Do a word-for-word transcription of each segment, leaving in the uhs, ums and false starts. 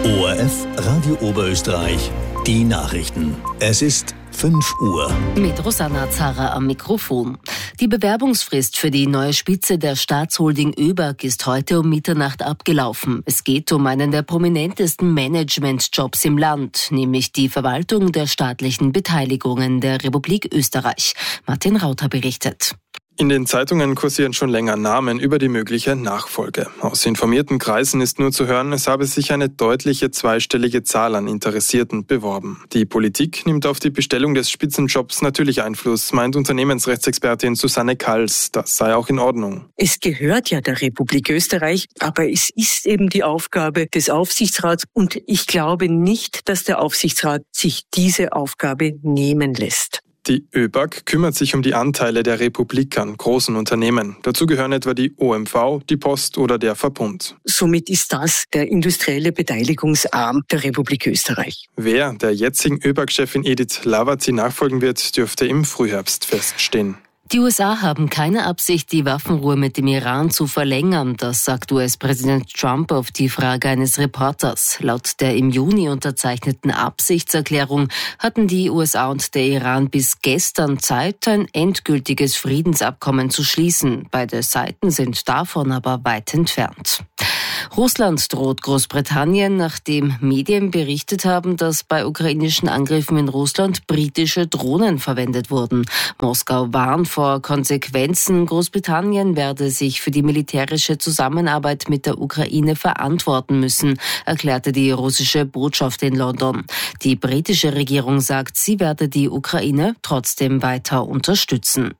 O R F Radio Oberösterreich, die Nachrichten. Es ist fünf Uhr. Mit Rosanna Zarra am Mikrofon. Die Bewerbungsfrist für die neue Spitze der Staatsholding ÖBAG ist heute um Mitternacht abgelaufen. Es geht um einen der prominentesten Managementjobs im Land, nämlich die Verwaltung der staatlichen Beteiligungen der Republik Österreich. Martin Rauter berichtet. In den Zeitungen kursieren schon länger Namen über die mögliche Nachfolge. Aus informierten Kreisen ist nur zu hören, es habe sich eine deutliche zweistellige Zahl an Interessierten beworben. Die Politik nimmt auf die Bestellung des Spitzenjobs natürlich Einfluss, meint Unternehmensrechtsexpertin Susanne Kals. Das sei auch in Ordnung. Es gehört ja der Republik Österreich, aber es ist eben die Aufgabe des Aufsichtsrats und ich glaube nicht, dass der Aufsichtsrat sich diese Aufgabe nehmen lässt. Die ÖBAG kümmert sich um die Anteile der Republik an großen Unternehmen. Dazu gehören etwa die O M V, die Post oder der Verbund. Somit ist das der industrielle Beteiligungsarm der Republik Österreich. Wer der jetzigen ÖBAG-Chefin Edith Lavazi nachfolgen wird, dürfte im Frühherbst feststehen. Die U S A haben keine Absicht, die Waffenruhe mit dem Iran zu verlängern, das sagt U S-Präsident Trump auf die Frage eines Reporters. Laut der im Juni unterzeichneten Absichtserklärung hatten die U S A und der Iran bis gestern Zeit, ein endgültiges Friedensabkommen zu schließen. Beide Seiten sind davon aber weit entfernt. Russland droht Großbritannien, nachdem Medien berichtet haben, dass bei ukrainischen Angriffen in Russland britische Drohnen verwendet wurden. Moskau warnt vor Konsequenzen. Großbritannien werde sich für die militärische Zusammenarbeit mit der Ukraine verantworten müssen, erklärte die russische Botschaft in London. Die britische Regierung sagt, sie werde die Ukraine trotzdem weiter unterstützen.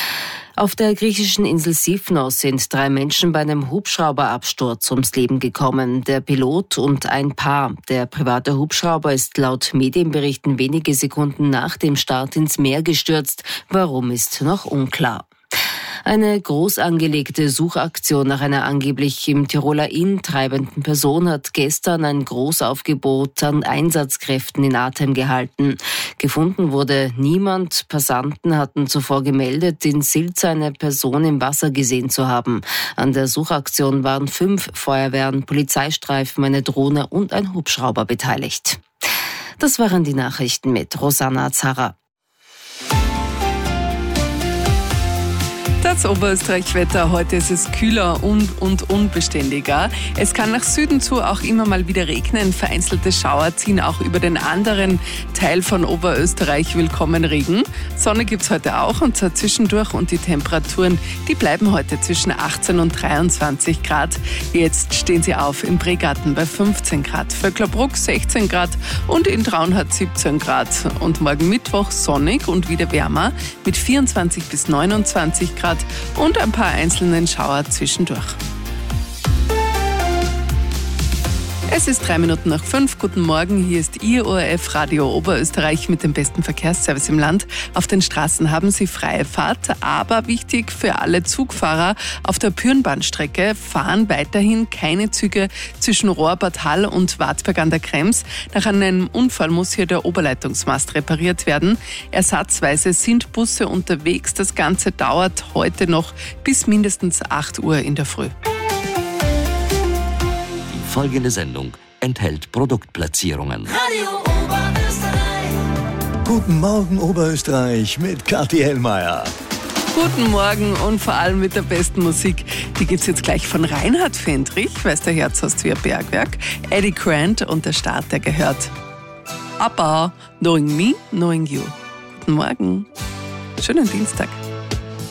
Auf der griechischen Insel Sifnos sind drei Menschen bei einem Hubschrauberabsturz ums Leben gekommen. Der Pilot und ein Paar. Der private Hubschrauber ist laut Medienberichten wenige Sekunden nach dem Start ins Meer gestürzt. Warum ist noch unklar. Eine groß angelegte Suchaktion nach einer angeblich im Tiroler Inn treibenden Person hat gestern ein Großaufgebot an Einsatzkräften in Atem gehalten. Gefunden wurde niemand. Passanten hatten zuvor gemeldet, in Silz eine Person im Wasser gesehen zu haben. An der Suchaktion waren fünf Feuerwehren, Polizeistreifen, eine Drohne und ein Hubschrauber beteiligt. Das waren die Nachrichten mit Rosanna Zarra. Das Oberösterreich-Wetter. Heute ist es kühler und, und unbeständiger. Es kann nach Süden zu auch immer mal wieder regnen. Vereinzelte Schauer ziehen auch über den anderen Teil von Oberösterreich. Willkommen Regen. Sonne gibt's heute auch und zwar zwischendurch und die Temperaturen, die bleiben heute zwischen achtzehn und dreiundzwanzig Grad. Jetzt stehen sie auf im Bregarten bei fünfzehn Grad, Vöcklerbruck sechzehn Grad und in Traunhardt siebzehn Grad. Und morgen Mittwoch sonnig und wieder wärmer mit vierundzwanzig bis neunundzwanzig Grad. Und ein paar einzelnen Schauer zwischendurch. Es ist drei Minuten nach fünf. Guten Morgen, hier ist Ihr O R F Radio Oberösterreich mit dem besten Verkehrsservice im Land. Auf den Straßen haben Sie freie Fahrt, aber wichtig für alle Zugfahrer, auf der Pürnbahnstrecke fahren weiterhin keine Züge zwischen Rohrbad Hall und Wartberg an der Krems. Nach einem Unfall muss hier der Oberleitungsmast repariert werden. Ersatzweise sind Busse unterwegs. Das Ganze dauert heute noch bis mindestens acht Uhr in der Früh. Folgende Sendung enthält Produktplatzierungen. Radio Oberösterreich. Guten Morgen Oberösterreich mit Kathi Hellmeier. Guten Morgen und vor allem mit der besten Musik. Die gibt's jetzt gleich von Reinhard Fendrich, weiß der Herz hast wie ein Bergwerk, Eddie Grant und der Start, der gehört. Aber Knowing Me, Knowing You. Guten Morgen. Schönen Dienstag.